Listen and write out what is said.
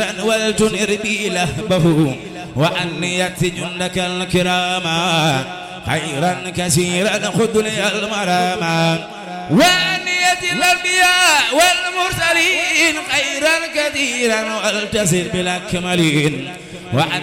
والجنر بي لهبه وأن يأتي جندك الكراما خيرا كثيرا خذ لي المراما وأن يأتي الأنبياء والمرسلين خيرا كثيرا والتصل بالأكملين وأن